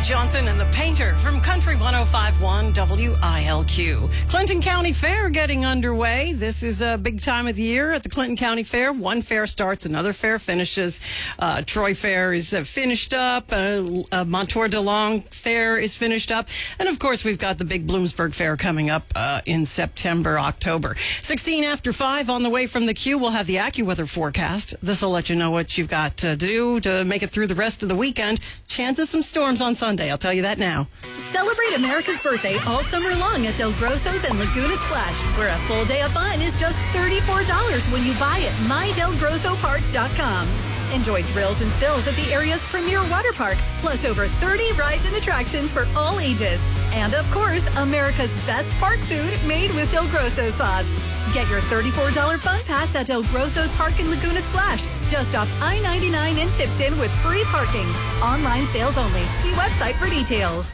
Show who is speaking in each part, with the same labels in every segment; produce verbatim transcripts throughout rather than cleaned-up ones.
Speaker 1: Johnson and the Painter from Country one oh five point one W I L Q. Clinton County Fair getting underway. This is a big time of the year at the Clinton County Fair. One fair starts, another fair finishes. Uh, Troy Fair is uh, finished up. Uh, uh, Montour DeLong Fair is finished up. And, of course, we've got the big Bloomsburg Fair coming up uh, in September, October. sixteen after five on the way from the Q. We'll have the AccuWeather forecast. This will let you know what you've got to do to make it through the rest of the weekend. Chance of some storms on Sunday. I'll tell you that now.
Speaker 2: Celebrate America's birthday all summer long at Del Grosso's and Laguna Splash, where a full day of fun is just thirty-four dollars when you buy at my del grosso park dot com. Enjoy thrills and spills at the area's premier water park, plus over thirty rides and attractions for all ages. And, of course, America's best park food made with Del Grosso sauce. Get your thirty-four dollars fun pass at Del Grosso's Park in Laguna Splash, just off I ninety-nine in Tipton with free parking. Online sales only. See website for details.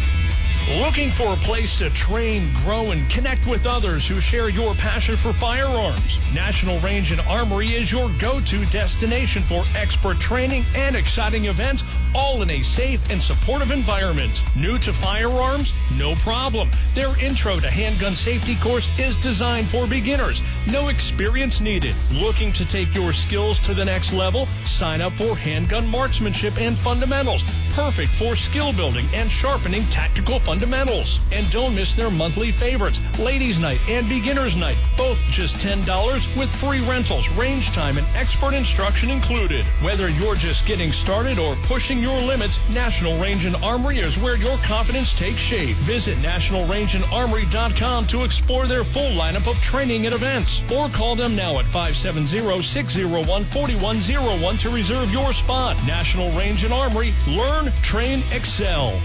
Speaker 3: Looking for a place to train, grow, and connect with others who share your passion for firearms? National Range and Armory is your go-to destination for expert training and exciting events, all in a safe and supportive environment. New to firearms? No problem. Their Intro to Handgun Safety course is designed for beginners. No experience needed. Looking to take your skills to the next level? Sign up for Handgun Marksmanship and Fundamentals. Perfect for skill building and sharpening tactical fundamentals. Fundamentals. And don't miss their monthly favorites, Ladies Night and Beginners Night, both just ten dollars with free rentals, range time, and expert instruction included. Whether you're just getting started or pushing your limits, National Range and Armory is where your confidence takes shape. Visit national range and armory dot com to explore their full lineup of training and events, or call them now at five seven zero, six zero one, four one zero one to reserve your spot. National Range and Armory. Learn, train, excel.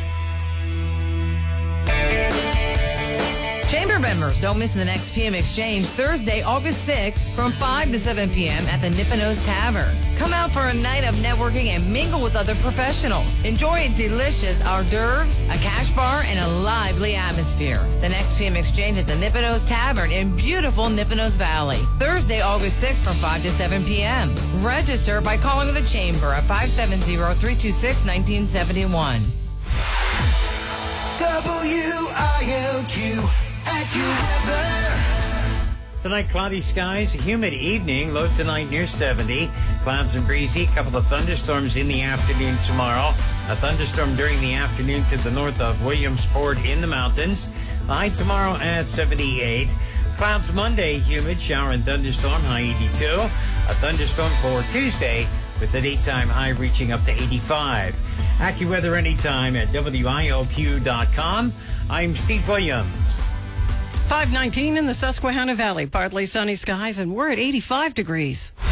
Speaker 4: Chamber members, don't miss the next P M Exchange Thursday, August sixth from five to seven p.m. at the Nipponos Tavern. Come out for a night of networking and mingle with other professionals. Enjoy delicious hors d'oeuvres, a cash bar, and a lively atmosphere. The next P M Exchange at the Nipponos Tavern in beautiful Nipponos Valley. Thursday, August sixth from five to seven p.m. Register by calling the Chamber at five seven zero, three two six, one nine seven one.
Speaker 5: W I L Q AccuWeather.
Speaker 6: Tonight, cloudy skies, a humid evening, low tonight near seventy. Clouds and breezy, couple of thunderstorms in the afternoon tomorrow. A thunderstorm during the afternoon to the north of Williamsport in the mountains. High tomorrow at seventy-eight. Clouds Monday, humid, shower and thunderstorm, high eighty-two. A thunderstorm for Tuesday with the daytime high reaching up to eighty-five. AccuWeather anytime at W I L Q dot com. I'm Steve Williams.
Speaker 1: five nineteen in the Susquehanna Valley. Partly sunny skies, and we're at eighty-five degrees.